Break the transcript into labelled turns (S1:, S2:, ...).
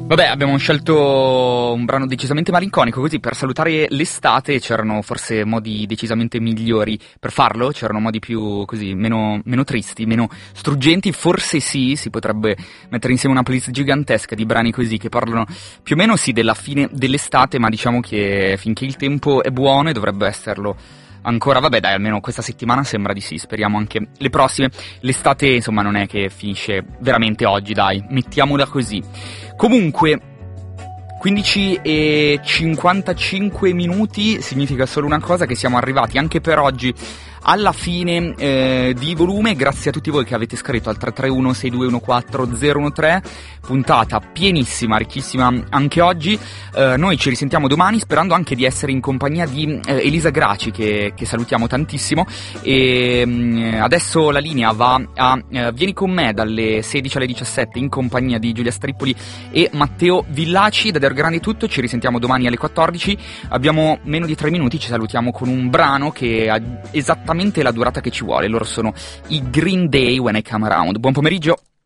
S1: Vabbè, abbiamo scelto un brano decisamente malinconico, così per salutare l'estate. C'erano forse modi decisamente migliori per farlo, c'erano modi più così, meno tristi, meno struggenti. Forse sì, si potrebbe mettere insieme una playlist gigantesca di brani così che parlano più o meno sì della fine dell'estate, ma diciamo che finché il tempo è buono e dovrebbe esserlo ancora, vabbè dai, almeno questa settimana sembra di sì, speriamo anche le prossime. L'estate insomma non è che finisce veramente oggi, dai, mettiamola così. Comunque 15:55 minuti significa solo una cosa, che siamo arrivati anche per oggi alla fine di volume. Grazie a tutti voi che avete scritto al 331-6214-013, puntata pienissima, ricchissima anche oggi. Noi ci risentiamo domani, sperando anche di essere in compagnia di Elisa Graci, che salutiamo tantissimo. E adesso la linea va a Vieni con me dalle 16 alle 17 in compagnia di Giulia Strippoli e Matteo Villaci. Da Der Grande è tutto, ci risentiamo domani alle 14. Abbiamo meno di 3 minuti, ci salutiamo con un brano che ha esattamente la durata che ci vuole. Loro sono i Green Day, When I Come Around. Buon pomeriggio.